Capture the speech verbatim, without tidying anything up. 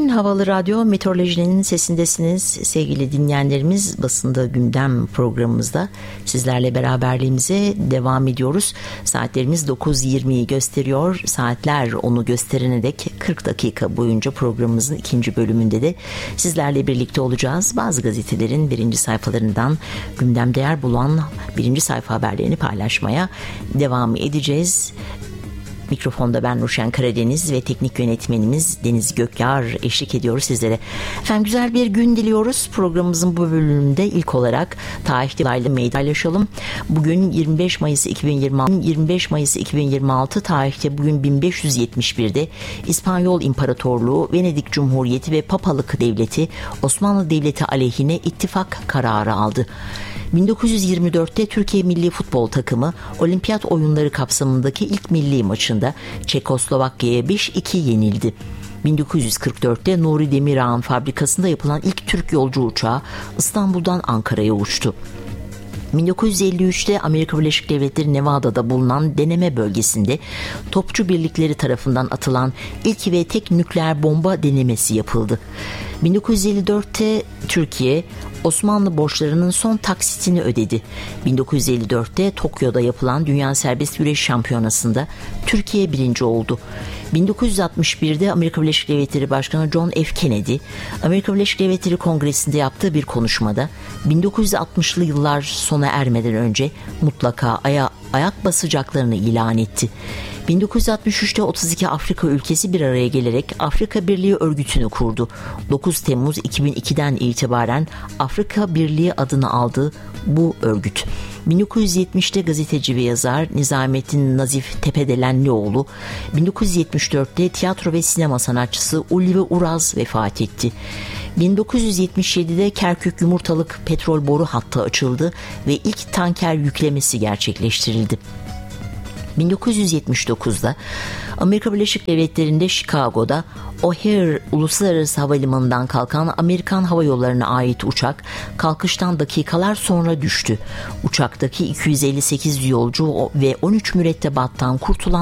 En havalı radyo meteorolojinin sesindesiniz sevgili dinleyenlerimiz. Basında gündem programımızda sizlerle beraberliğimize devam ediyoruz. Saatlerimiz dokuz yirmiyi gösteriyor. Saatler onu gösterene dek kırk dakika boyunca programımızın ikinci bölümünde de sizlerle birlikte olacağız. Bazı gazetelerin birinci sayfalarından gündemde yer bulan birinci sayfa haberlerini paylaşmaya devam edeceğiz. Mikrofonda ben Nurşen Karadeniz ve teknik yönetmenimiz Deniz Gökyar eşlik ediyoruz sizlere. Efendim güzel bir gün diliyoruz. Programımızın bu bölümünde ilk olarak tarihte olaylı meydaylaşalım. Bugün yirmi beş Mayıs iki bin yirmi altı, yirmi beş Mayıs iki bin yirmi altı tarihte bugün bin beş yüz yetmiş birde İspanyol İmparatorluğu, Venedik Cumhuriyeti ve Papalık Devleti Osmanlı Devleti aleyhine ittifak kararı aldı. bin dokuz yüz yirmi dörtte Türkiye Milli Futbol Takımı Olimpiyat Oyunları kapsamındaki ilk milli maçında Çekoslovakya'ya beş iki yenildi. bin dokuz yüz kırk dörtte Nuri Demirağ'ın fabrikasında yapılan ilk Türk yolcu uçağı İstanbul'dan Ankara'ya uçtu. bin dokuz yüz elli üçte Amerika Birleşik Devletleri Nevada'da bulunan deneme bölgesinde topçu birlikleri tarafından atılan ilk ve tek nükleer bomba denemesi yapıldı. bin dokuz yüz elli dörtte Türkiye Osmanlı borçlarının son taksitini ödedi. bin dokuz yüz elli dörtte Tokyo'da yapılan Dünya Serbest Güreş Şampiyonası'nda Türkiye birinci oldu. bin dokuz yüz altmış birde Amerika Birleşik Devletleri Başkanı John F. Kennedy, Amerika Birleşik Devletleri Kongresi'nde yaptığı bir konuşmada bin dokuz yüz altmışlı yıllar sona ermeden önce mutlaka aya, ayak basacaklarını ilan etti. bin dokuz yüz altmış üçte otuz iki Afrika ülkesi bir araya gelerek Afrika Birliği örgütünü kurdu. dokuz Temmuz iki bin ikiden itibaren Afrika Birliği adını aldı bu örgüt. bin dokuz yüz yetmişte gazeteci ve yazar Nizamettin Nazif Tepedelenlioğlu, bin dokuz yüz yetmiş dörtte tiyatro ve sinema sanatçısı Ulvi Uraz vefat etti. bin dokuz yüz yetmiş yedide Kerkük Yumurtalık petrol boru hattı açıldı ve ilk tanker yüklemesi gerçekleştirildi. bin dokuz yüz yetmiş dokuzda Amerika Birleşik Devletleri'nde Chicago'da O'Hare Uluslararası Havalimanı'ndan kalkan Amerikan Hava Yolları'na ait uçak kalkıştan dakikalar sonra düştü. Uçaktaki iki yüz elli sekiz yolcu ve on üç mürettebattan kurtulan